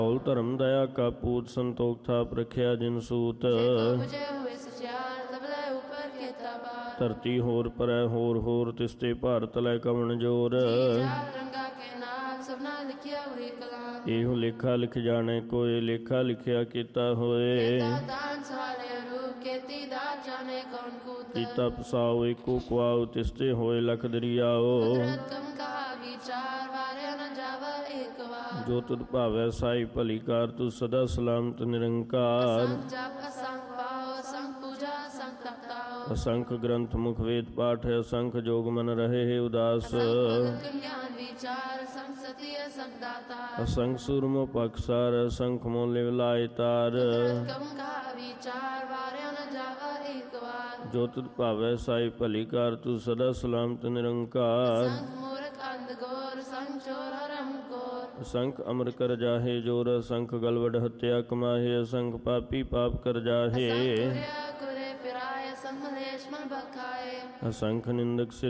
All ਧਰਮ ਦਇਆ ਕਾ ਪੂਤ ਸੰਤੋਖ ਥਾਪ ਰਖਿਆ ਜਿਨ ਸੂਤ। ਧਰਤੀ ਹੋਰ ਪਰੈ ਹੋਰ ਹੋਰ ਤਿਸਤੇ ਭਾਰਤ ਲੈ ਕਵਣ ਜੋਰ। ਇਹੋ ਲੇਖਾ ਲਿਖ ਜਾਣੇ ਕੋਏ ਲੇਖਾ ਲਿਖਿਆ ਕੀਤਾ ਹੋਏ। ਕੀਤਾ ਪਸਾਓ ਏਕੋ ਕੁਆਓ ਤਿਸਤੇ ਹੋਏ ਲਖ ਦਰਿਆਓ। ਜੋ ਤੁਧ ਭਾਵੈ ਸਾਈ ਭਲੀ ਕਾਰ ਤੂੰ ਸਦਾ ਸਲਾਮਤ ਨਿਰੰਕਾਰ। ਅਸੰਖ ਗ੍ਰੰਥ ਮੁਖ ਵੇਦ ਪਾਠ ਅਸੰਖ ਜੋਗ ਮਨ ਰਹੇ ਹੈ ਉਦਾਸ। ਅਸੰਖ ਸੂਰਮੋ ਪਖਸਾਰ ਅਸੰਖ ਮੋਲੇ ਲਾਏ ਤਾਰ। ਜੋ ਤੁਧ ਭਾਵੈ ਸਾਈ ਭਲੀ ਕਾਰ ਤੂੰ ਸਦਾ ਸਲਾਮਤ ਨਿਰੰਕਾਰ। ਅਸੰਖ ਅਮਰ ਕਰ ਜਾਹੇ ਜੋਰ ਅਸੰਖ ਗਲਵਡ ਹੱਤਿਆ ਕਮਾਹੇ। ਅਸੰਖ ਪਾਪੀ ਪਾਪ ਕਰ ਜਾਹੇ। ਅਸੰਖ ਨਿੰਦਕ ਸਿਰ